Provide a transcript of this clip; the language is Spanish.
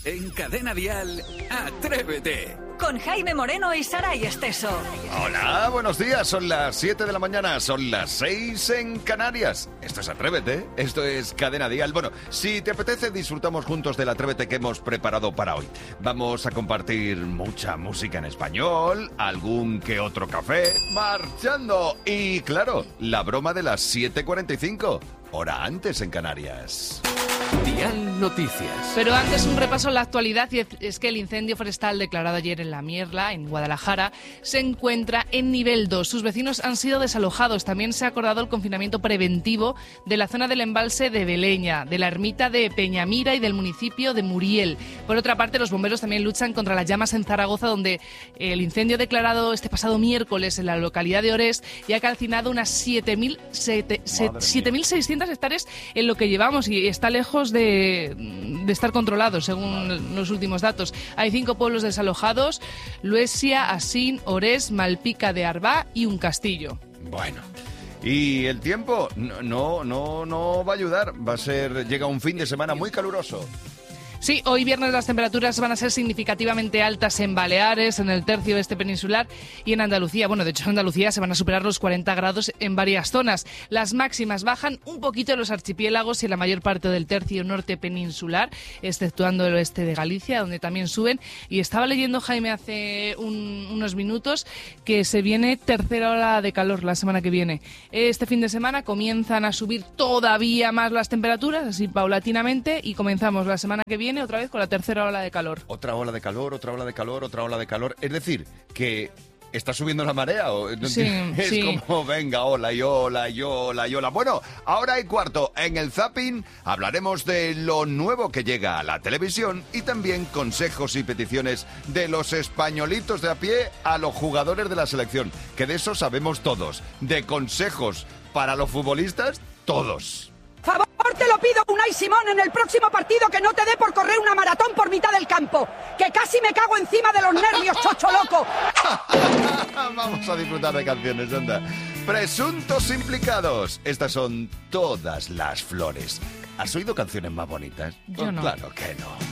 En Cadena Dial, Atrévete. Con Jaime Moreno y Saray Esteso. Hola, buenos días. Son las 7 de la mañana, son las 6 en Canarias. Esto es Atrévete, esto es Cadena Dial. Bueno, si te apetece, disfrutamos juntos del Atrévete que hemos preparado para hoy. Vamos a compartir mucha música en español, algún que otro café, marchando. Y claro, la broma de las 7:45, hora antes en Canarias. Dial Noticias. Pero antes un repaso a la actualidad, y es que el incendio forestal declarado ayer en La Mierla, en Guadalajara, se encuentra en nivel 2. Sus vecinos han sido desalojados. También se ha acordado el confinamiento preventivo de la zona del embalse de Beleña, de la ermita de Peñamira y del municipio de Muriel. Por otra parte, los bomberos también luchan contra las llamas en Zaragoza, donde el incendio declarado este pasado miércoles en la localidad de Orés ya ha calcinado unas 7.600 hectáreas en lo que llevamos, y está lejos de estar controlado, según los últimos datos. Hay 5 pueblos desalojados: Luesia, Asín, Orés, Malpica de Arbá y un castillo. Bueno, y el tiempo no va a ayudar. Llega un fin de semana muy caluroso. Sí, hoy viernes las temperaturas van a ser significativamente altas en Baleares, en el tercio este peninsular y en Andalucía. Bueno, de hecho en Andalucía se van a superar los 40 grados en varias zonas. Las máximas bajan un poquito en los archipiélagos y en la mayor parte del tercio norte peninsular, exceptuando el oeste de Galicia, donde también suben. Y estaba leyendo, Jaime, hace unos minutos que se viene tercera ola de calor la semana que viene. Este fin de semana comienzan a subir todavía más las temperaturas, así paulatinamente, y comenzamos la semana que viene otra vez con la tercera ola de calor. Otra ola de calor, otra ola de calor, otra ola de calor. Es decir, que ¿está subiendo la marea? Sí, es sí. como, venga, ola y ola y ola y ola. Bueno, ahora y cuarto, en el Zapping hablaremos de lo nuevo que llega a la televisión y también consejos y peticiones de los españolitos de a pie a los jugadores de la selección, que de eso sabemos todos. De consejos para los futbolistas, todos. Favor, te lo pido, Unai Simón, en el próximo partido que no te dé por correr una maratón por mitad del campo, que casi me cago encima de los nervios, chocho loco. Vamos a disfrutar de canciones, anda. Presuntos implicados. Estas son todas las flores. ¿Has oído canciones más bonitas? Yo no. Claro que no.